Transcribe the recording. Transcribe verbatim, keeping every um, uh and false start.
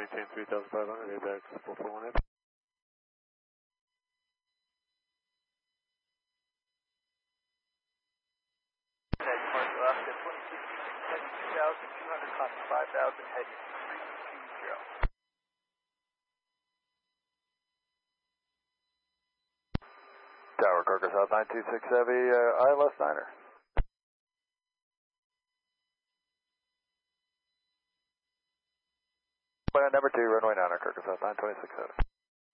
maintain three thousand five hundred, A B A X four four one eight. Left at twenty-six, heading two thousand two hundred, copy five thousand, heading three two zero. Tower, Cargo South nine two six Heavy, uh, I L S Niner. Plan number two, runway niner, Cargo South nine two six Heavy.